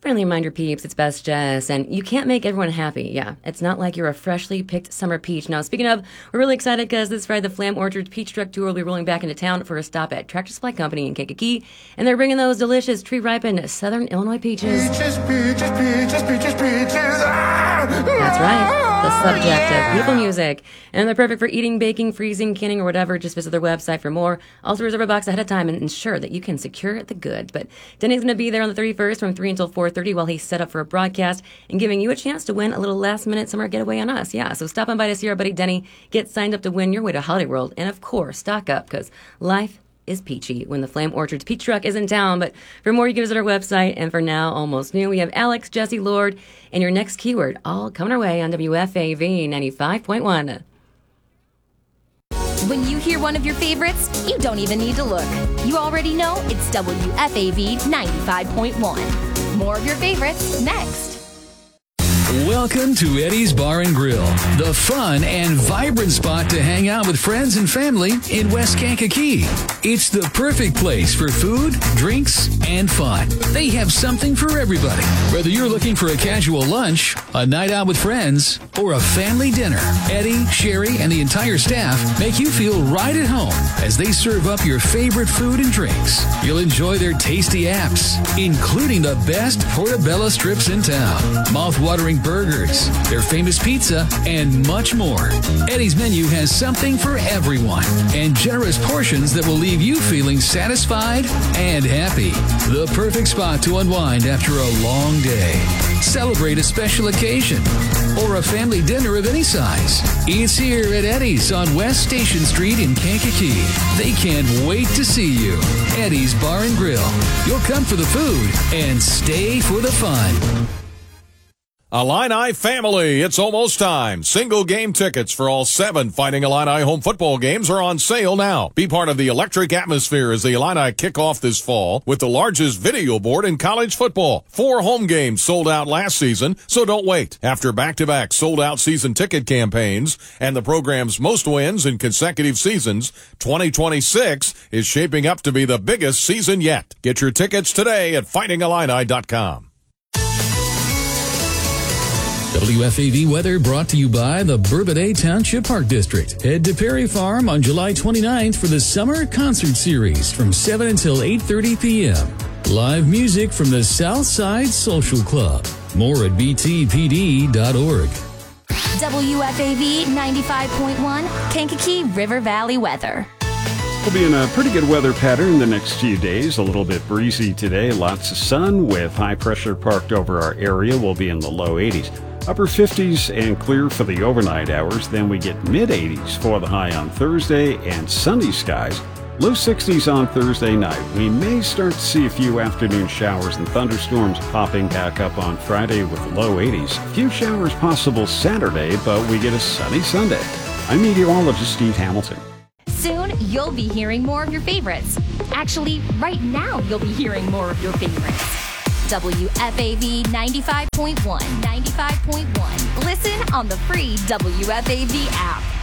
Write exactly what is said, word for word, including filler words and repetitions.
Friendly reminder, peeps, it's Best Jess, and you can't make everyone happy. Yeah, it's not like you're a freshly picked summer peach. Now, speaking of, we're really excited because this Friday the Flam Orchards Peach Truck Tour will be rolling back into town for a stop at Tractor Supply Company in Kankakee, and they're bringing those delicious tree-ripened Southern Illinois peaches. Peaches, peaches, peaches, peaches, peaches. Ah! That's right, the subject of beautiful music, and they're perfect for eating, baking, freezing, canning, or whatever. Just visit their website for more. Also, reserve a box ahead of time and ensure that you can secure the goods. But Denny's going to be there on the thirty-first from three until four thirty while he's set up for a broadcast and giving you a chance to win a little last-minute summer getaway on us. Yeah, so stop on by to see our buddy Denny, get signed up to win your way to Holiday World, and of course, stock up, because life is peachy when the Flam Orchards Peach Truck is in town. But for more, you can visit our website. And for now, almost new, we have Alex, Jesse, Lord, and your next keyword all coming our way on W F A V ninety-five point one. When you hear one of your favorites, you don't even need to look. You already know it's W F A V ninety-five point one. More of your favorites next. Welcome to Eddie's Bar and Grill, the fun and vibrant spot to hang out with friends and family in West Kankakee. It's the perfect place for food, drinks, and fun. They have something for everybody. Whether you're looking for a casual lunch, a night out with friends, or a family dinner, Eddie, Sherry, and the entire staff make you feel right at home as they serve up your favorite food and drinks. You'll enjoy their tasty apps, including the best portobello strips in town, mouth-watering burgers, their famous pizza, and much more. Eddie's menu has something for everyone and generous portions that will leave you feeling satisfied and happy. The perfect spot to unwind after a long day. Celebrate a special occasion or a family dinner of any size. It's here at Eddie's on West Station Street in Kankakee. They can't wait to see you. Eddie's Bar and Grill. You'll come for the food and stay for the fun. Illini family, it's almost time. Single game tickets for all seven Fighting Illini home football games are on sale now. Be part of the electric atmosphere as the Illini kick off this fall with the largest video board in college football. Four home games sold out last season, so don't wait. After back-to-back sold-out season ticket campaigns and the program's most wins in consecutive seasons, twenty twenty-six is shaping up to be the biggest season yet. Get your tickets today at fighting illini dot com. W F A V weather brought to you by the Bourbonnais Township Park District. Head to Perry Farm on July twenty-ninth for the Summer Concert Series from seven until eight thirty p.m. Live music from the Southside Social Club. More at b t p d dot org. W F A V ninety-five point one, Kankakee River Valley weather. We'll be in a pretty good weather pattern the next few days. A little bit breezy today, lots of sun with high pressure parked over our area. We'll be in the low eighties. Upper fifties and clear for the overnight hours. Then we get mid eighties for the high on Thursday and sunny skies. Low sixties on Thursday night. We may start to see a few afternoon showers and thunderstorms popping back up on Friday with low eighties. A few showers possible Saturday, but we get a sunny Sunday. I'm meteorologist Steve Hamilton. Soon, you'll be hearing more of your favorites. Actually, right now, you'll be hearing more of your favorites. W F A V ninety-five point one, ninety-five point one. Listen on the free W F A V app.